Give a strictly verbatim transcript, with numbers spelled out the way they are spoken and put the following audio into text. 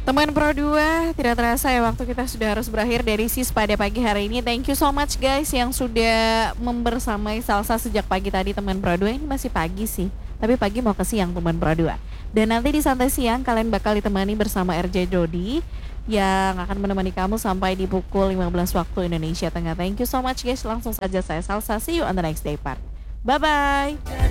Teman Pro dua, tidak terasa ya waktu kita sudah harus berakhir dari sis pada pagi hari ini. Thank you so much guys yang sudah membersamai Salsa sejak pagi tadi teman Pro dua. Ini masih pagi sih, tapi pagi mau ke siang teman Pro dua. Dan nanti di santai siang kalian bakal ditemani bersama R J Jody yang akan menemani kamu sampai di pukul lima belas waktu Indonesia Tengah. Thank you so much guys, langsung saja saya Salsa. See you on the next day part. Bye-bye.